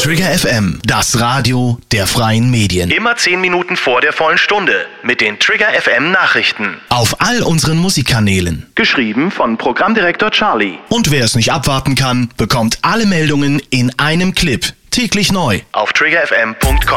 Trigger FM, das Radio der freien Medien. Immer 10 Minuten vor der vollen Stunde mit den Trigger FM Nachrichten. Auf all unseren Musikkanälen. Geschrieben von Programmdirektor Charlie. Und wer es nicht abwarten kann, bekommt alle Meldungen in einem Clip. Täglich neu. Auf triggerfm.com.